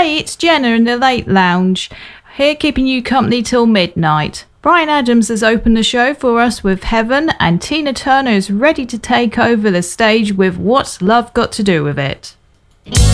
Hey, it's Jenna in the Late Lounge, here keeping you company till midnight. Bryan Adams has opened the show for us with Heaven, and Tina Turner is ready to take over the stage with What's Love Got to Do with It.